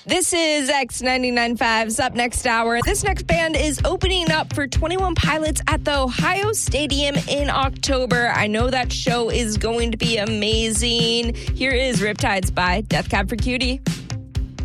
This is X99.5's Up Next Hour. This next band is opening up for 21 Pilots at the Ohio Stadium in October. I know that show is going to be amazing. Here is Riptides by Death Cab for Cutie.